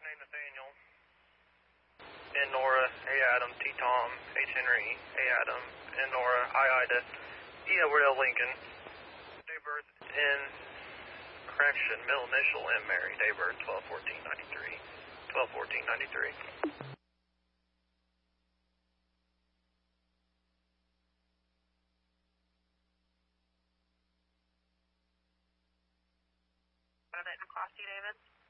name Nathaniel. N. Nora, A. Adam, T. Tom, H. Henry, A. Adam, N. Nora, I. Ida, E. Edward L. Lincoln. Day of birth in correction, middle initial M. Mary. Day of birth 12/14/93. 12/14/93. Costy David.